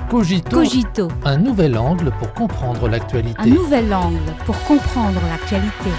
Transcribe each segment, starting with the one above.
Cogito, un nouvel angle pour comprendre l'actualité. un nouvel angle pour comprendre l'actualité.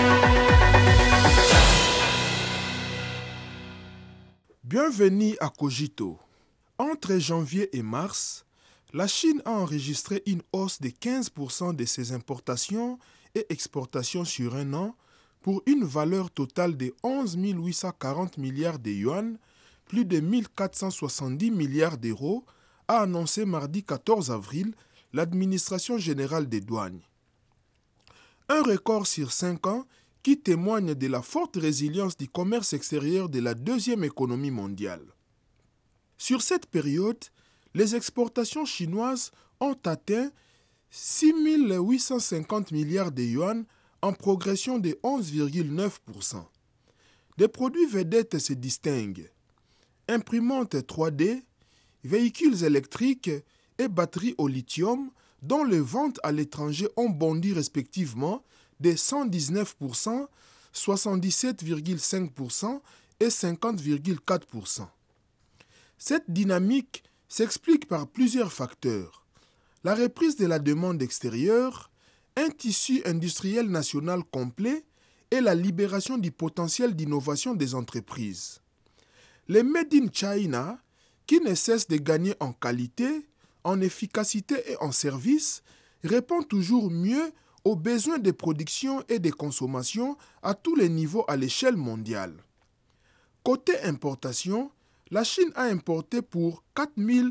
Bienvenue à Cogito. Entre janvier et mars, la Chine a enregistré une hausse de 15% de ses importations et exportations sur un an pour une valeur totale de 11 840 milliards de yuan, plus de 1470 milliards d'euros, a annoncé mardi 14 avril l'administration générale des douanes. Un record sur 5 ans qui témoigne de la forte résilience du commerce extérieur de la deuxième économie mondiale. Sur cette période, les exportations chinoises ont atteint 6 850 milliards de yuan en progression de 11,9%. Des produits vedettes se distinguent: imprimantes 3D, véhicules électriques et batteries au lithium, dont les ventes à l'étranger ont bondi respectivement de 119%, 77,5% et 50,4%. Cette dynamique s'explique par plusieurs facteurs: la reprise de la demande extérieure, un tissu industriel national complet et la libération du potentiel d'innovation des entreprises. Les Made in China, qui ne cessent de gagner en qualité, en efficacité et en service, répondent toujours mieux aux besoins de production et de consommation à tous les niveaux à l'échelle mondiale. Côté importation, la Chine a importé pour 4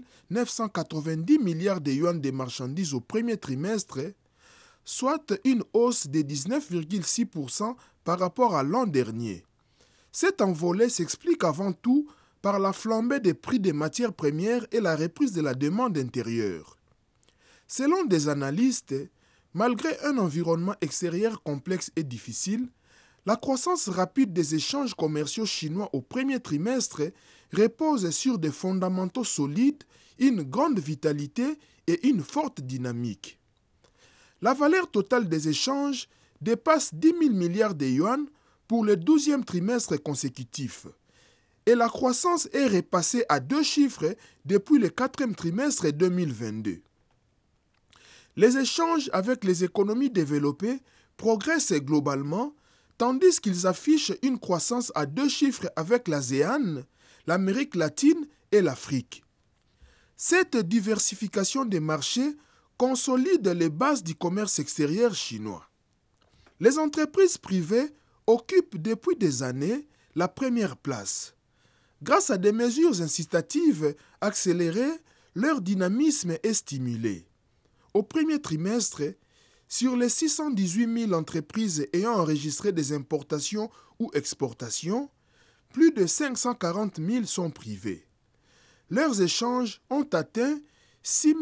990 milliards de yuan de marchandises au premier trimestre, soit une hausse de 19,6% par rapport à l'an dernier. Cette envolée s'explique avant tout par la flambée des prix des matières premières et la reprise de la demande intérieure. Selon des analystes, malgré un environnement extérieur complexe et difficile, la croissance rapide des échanges commerciaux chinois au premier trimestre repose sur des fondamentaux solides, une grande vitalité et une forte dynamique. La valeur totale des échanges dépasse 10 000 milliards de yuan pour le 12e trimestre consécutif, et la croissance est repassée à 2 chiffres depuis le 4e trimestre 2022. Les échanges avec les économies développées progressent globalement, tandis qu'ils affichent une croissance à 2 chiffres avec l'ASEAN, l'Amérique latine et l'Afrique. Cette diversification des marchés consolide les bases du commerce extérieur chinois. Les entreprises privées occupent depuis des années la première place. Grâce à des mesures incitatives accélérées, leur dynamisme est stimulé. Au premier trimestre, sur les 618 000 entreprises ayant enregistré des importations ou exportations, plus de 540 000 sont privées. Leurs échanges ont atteint 6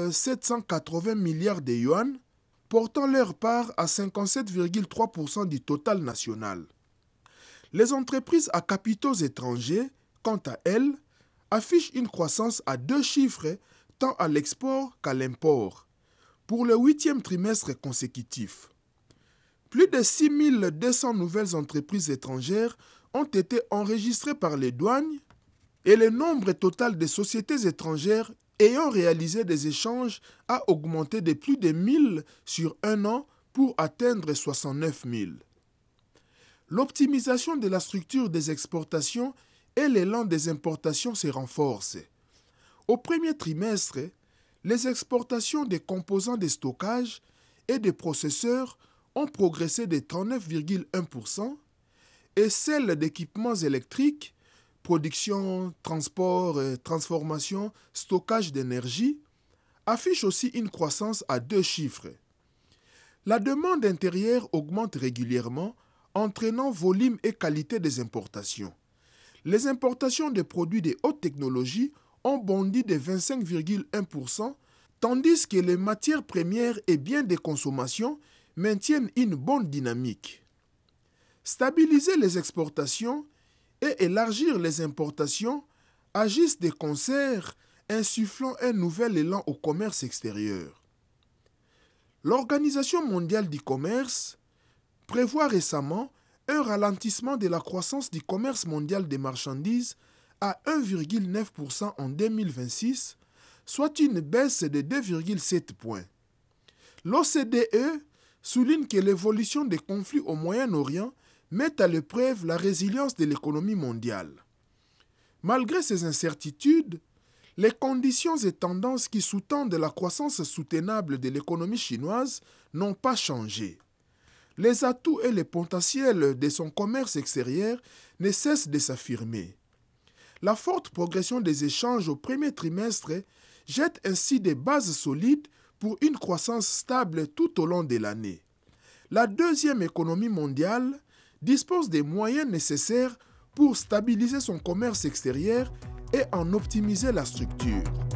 780 milliards de yuan, portant leur part à 57,3% du total national. Les entreprises à capitaux étrangers, quant à elles, affichent une croissance à 2 chiffres tant à l'export qu'à l'import, pour le 8e trimestre consécutif. Plus de 6 200 nouvelles entreprises étrangères ont été enregistrées par les douanes et le nombre total de sociétés étrangères ayant réalisé des échanges a augmenté de plus de 1000 sur un an pour atteindre 69 000. L'optimisation de la structure des exportations et l'élan des importations se renforcent. Au premier trimestre, les exportations des composants de stockage et des processeurs ont progressé de 39,1% et celles d'équipements électriques, production, transport, transformation, stockage d'énergie, affichent aussi une croissance à 2 chiffres. La demande intérieure augmente régulièrement, entraînant volume et qualité des importations. Les importations de produits de haute technologie ont bondi de 25,1%, tandis que les matières premières et biens de consommation maintiennent une bonne dynamique. Stabiliser les exportations et élargir les importations agissent de concert, insufflant un nouvel élan au commerce extérieur. L'Organisation mondiale du commerce prévoit récemment un ralentissement de la croissance du commerce mondial des marchandises à 1,9% en 2026, soit une baisse de 2,7 points. L'OCDE souligne que l'évolution des conflits au Moyen-Orient met à l'épreuve la résilience de l'économie mondiale. Malgré ces incertitudes, les conditions et tendances qui sous-tendent la croissance soutenable de l'économie chinoise n'ont pas changé. Les atouts et les potentiels de son commerce extérieur ne cessent de s'affirmer. La forte progression des échanges au premier trimestre jette ainsi des bases solides pour une croissance stable tout au long de l'année. La deuxième économie mondiale dispose des moyens nécessaires pour stabiliser son commerce extérieur et en optimiser la structure.